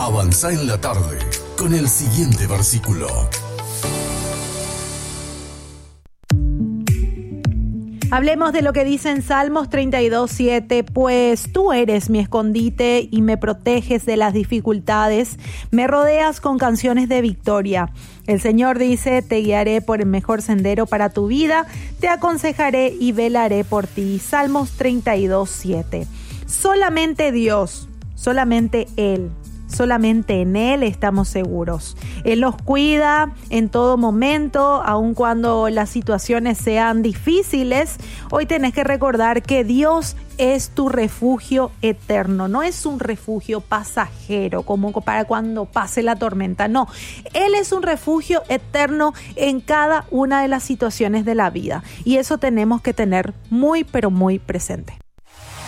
Avanzá en la tarde con el siguiente versículo. Hablemos de lo que dice en Salmos 32:7, pues tú eres mi escondite y me proteges de las dificultades, me rodeas con canciones de victoria. El Señor dice, te guiaré por el mejor sendero para tu vida, te aconsejaré y velaré por ti. Salmos 32:7. Solamente Dios, solamente Él. Solamente en Él estamos seguros. Él nos cuida en todo momento, aun cuando las situaciones sean difíciles. Hoy tenés que recordar que Dios es tu refugio eterno. No es un refugio pasajero, como para cuando pase la tormenta. No, Él es un refugio eterno en cada una de las situaciones de la vida. Y eso tenemos que tener muy, pero muy presente.